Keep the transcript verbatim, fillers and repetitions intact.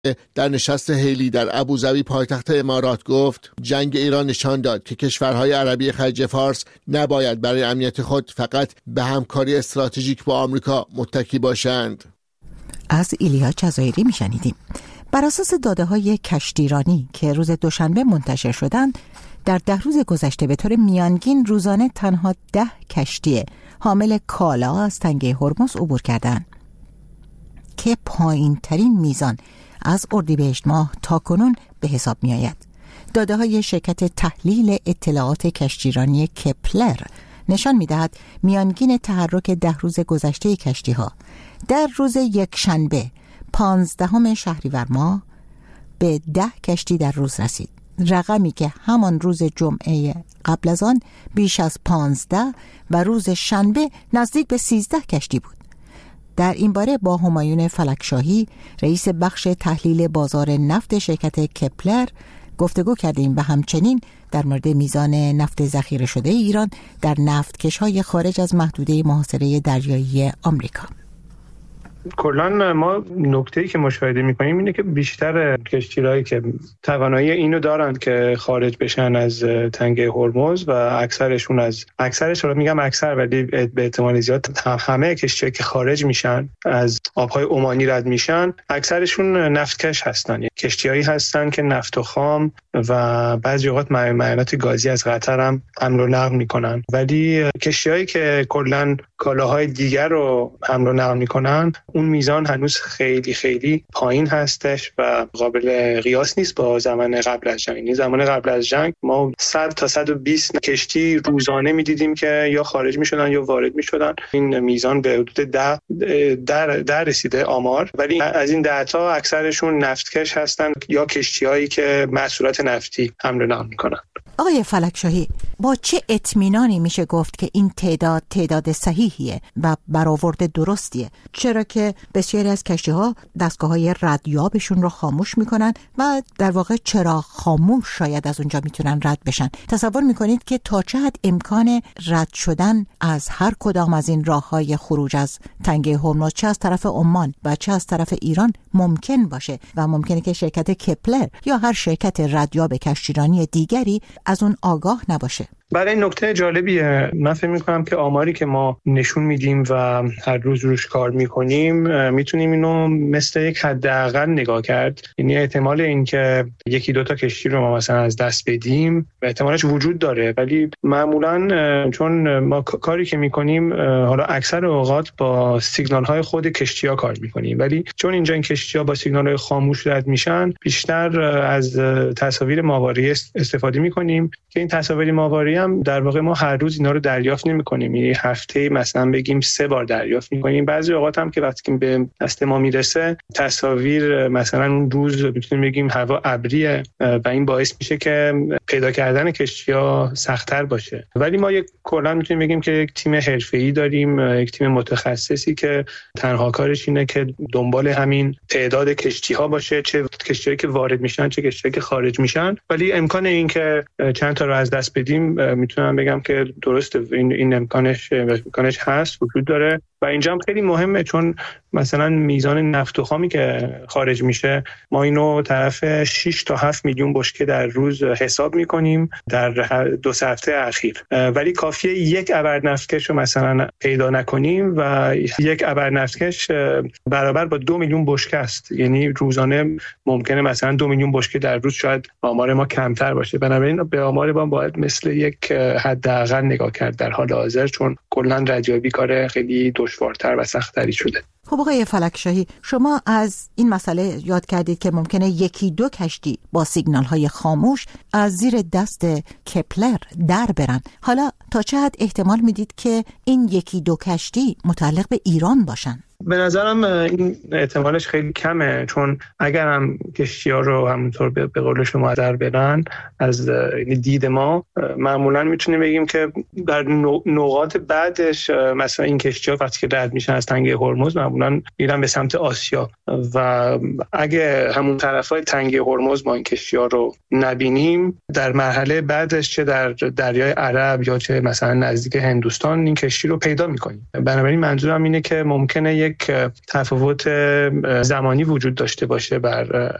در نشست هیلی در ابوظبی پایتخت امارات گفت جنگ ایران نشان داد که کشورهای عربی خلیج فارس نباید برای امنیت خود فقط به همکاری استراتژیک با آمریکا متکی باشند. از ایلیا جزایری میشنیدیم. بر اساس داده‌های کشتیرانی که روز دوشنبه منتشر شدند، در ده روز گذشته به طور میانگین روزانه تنها ده کشتی حامل کالا از تنگه هرمز عبور کردند که پایین ترین میزان از اردیبهشت ماه تا کنون به حساب می آید. داده های شرکت تحلیل اطلاعات کشتیرانی کپلر نشان می دهد میانگین تحرک ده روز گذشته کشتی ها در روز یک شنبه پانزدهم شهریور ماه به ده کشتی در روز رسید، رقمی که همان روز جمعه قبل از آن بیش از پانزده و روز شنبه نزدیک به سیزده کشتی بود. در این باره با همایون فلکشاهی رئیس بخش تحلیل بازار نفت شرکت کپلر گفتگو کردیم و همچنین در مورد میزان نفت ذخیره شده ایران در نفتکش‌های خارج از محدوده محاصره دریایی آمریکا. کلاً ما نکته‌ای که مشاهده می‌کنیم اینه که بیشتر کشتی‌هایی که توانایی اینو دارند که خارج بشن از تنگه هرمز و اکثرشون از اکثرش رو میگم اکثر ولی به احتمال زیاد همه کشتی‌هایی که خارج میشن از آب‌های عمانی رد میشن اکثرشون نفتکش هستن. کشتی‌هایی هستن که نفت و خام و بعضی اوقات معدنیات گازی از قطر هم حمل و نقل می‌کنن، ولی کشتی‌هایی که کلاً کالاهای دیگر رو حمل و نقل می‌کنن اون میزان هنوز خیلی خیلی پایین هستش و قابل قیاس نیست با زمان قبل از جنگ. زمان قبل از جنگ ما صد تا صد و بیست کشتی روزانه می‌دیدیم که یا خارج می‌شدن یا وارد می‌شدن. این میزان به حدود ده در در رسیده آمار، ولی از این ده تا اکثرشون نفتکش هستن یا کشتی‌هایی که محصولات نفتی حمل و نقل می‌کنن. آقای فلکشاهی، با چه اطمینانی میشه گفت که این تعداد تعداد صحیحیه و برآورد درستیه؟ چرا که بسیاری از کشتی‌ها دستگاه‌های ردیابشون رو خاموش میکنن و در واقع چراغ خاموش شاید از اونجا میتونن رد بشن. تصور میکنید که تا چه حد امکان رد شدن از هر کدام از این راه‌های خروج از تنگه هرمز چه از طرف عمان و چه از طرف ایران ممکن باشه و ممکنه که شرکت کپلر یا هر شرکت ردیاب کشتیرانی دیگری از اون آگاه نباشه؟ برای این نکته جالبیه. من فکر می‌کنم که آماری که ما نشون میدیم و هر روز روش کار می‌کنیم میتونیم اینو مثل یک حداقل نگاه کرد. یعنی احتمال این که یکی دو تا کشتی رو ما مثلا از دست بدیم احتمالش وجود داره، ولی معمولاً چون ما کاری که می‌کنیم حالا اکثر اوقات با سیگنال‌های خود کشتی‌ها کار می‌کنیم، ولی چون اینجا این کشتی‌ها با سیگنال‌های خاموش رد میشن بیشتر از تصاویر ماهواره‌ای استفاده می‌کنیم که این تصاویر ماهواره‌ای هم در واقع ما هر روز اینا رو دریافت نمی‌کنیم. یعنی هفته مثلا بگیم سه بار دریافت می‌کنیم. بعضی اوقات هم که وقتی به دست ما میرسه تصاویر مثلا اون روز میتونیم بگیم هوا ابریه و این باعث میشه که پیدا کردن کشتی‌ها سخت‌تر باشه. ولی ما یک کلا میتونیم بگیم که یک تیم حرفه‌ای داریم، یک تیم متخصصی که تنها کارش اینه که دنبال همین تعداد کشتی‌ها باشه، چه کشتی‌هایی که وارد میشن چه کشتی‌هایی که خارج میشن. ولی امکان این که چند تا رو از دست بدیم میتونم بگم که درسته، این این امکانش امکانش هست، وجود داره. و اینجا هم خیلی مهمه چون مثلا میزان نفت و خامی که خارج میشه ما اینو طرف شش تا هفت میلیون بشکه در روز حساب میکنیم در دو سه هفته اخیر، ولی کافیه یک ابر نفتکش رو مثلا پیدا نکنیم و یک ابر نفتکش برابر با دو میلیون بشکه است. یعنی روزانه ممکنه مثلا دو میلیون بشکه در روز، شاید آمار ما کمتر باشه. بنابراین به آمار ما باید مثل یک حداقل نگاه کرد در حال حاضر، چون کلا ردیابی کار خیلی دشوارتر و سخت‌تری شده. خب آقای فلکشاهی، شما از این مسئله یاد کردید که ممکنه یکی دو کشتی با سیگنال‌های خاموش از زیر دست کپلر در برن. حالا تا چه حد احتمال میدید که این یکی دو کشتی متعلق به ایران باشن؟ به نظرم این احتمالش خیلی کمه، چون اگر هم کشتی‌ها رو همونطور به قول شما در برن از دید ما، معمولا میتونیم بگیم که در نقاط بعدش مثلا این کشتی‌ها وقتی که رد میشن از تنگه هرمز معمولا معمولا میرن به سمت آسیا و اگه همون طرفای تنگه هرمز ما این کشتی‌ها رو نبینیم، در مرحله بعدش چه در دریای عرب یا چه مثلا نزدیک هندوستان این کشتی رو پیدا می‌کنیم. بنابراین منظورم اینه که ممکنه یک تفاوت زمانی وجود داشته باشه بر